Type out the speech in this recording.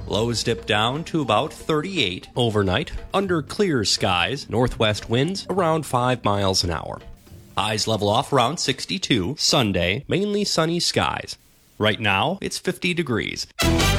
Lows dip down to about 38 overnight, under clear skies, northwest winds around 5 miles an hour. Highs level off around 62. Sunday, mainly sunny skies. Right now, it's 50 degrees.